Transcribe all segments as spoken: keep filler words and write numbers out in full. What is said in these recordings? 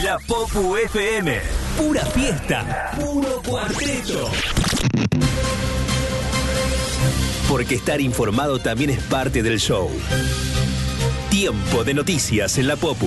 La Popu F M. Pura fiesta. Puro cuarteto. Porque estar informado también es parte del show. Tiempo de noticias en La Popu.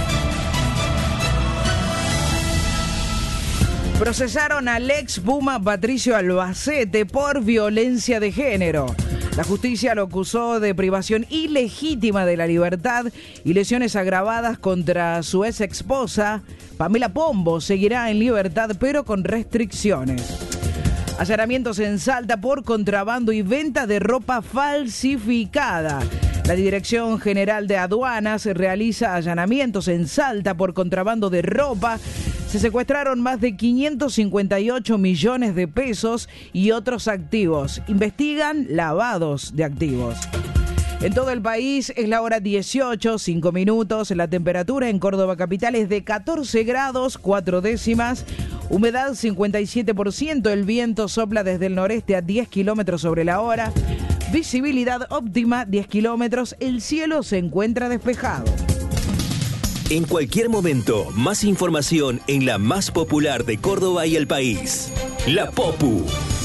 Procesaron al ex Puma Patricio Albacete por violencia de género. La justicia lo acusó de privación ilegítima de la libertad y lesiones agravadas contra su ex esposa. Pamela Pombo seguirá en libertad, pero con restricciones. Allanamientos en Salta por contrabando y venta de ropa falsificada. La Dirección General de Aduanas realiza allanamientos en Salta por contrabando de ropa. Se secuestraron más de quinientos cincuenta y ocho millones de pesos y otros activos. Investigan lavados de activos. En todo el país es la hora dieciocho, cinco minutos. La temperatura en Córdoba capital es de catorce grados, cuatro décimas. Humedad cincuenta y siete por ciento. El viento sopla desde el noreste a diez kilómetros sobre la hora. Visibilidad óptima, diez kilómetros. El cielo se encuentra despejado. En cualquier momento, más información en la más popular de Córdoba y el país. La Popu.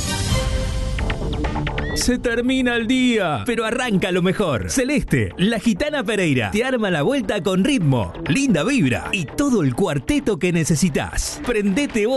Se termina el día, pero arranca lo mejor. Celeste, la gitana Pereira, te arma la vuelta con ritmo, linda vibra y todo el cuarteto que necesitas. Prendete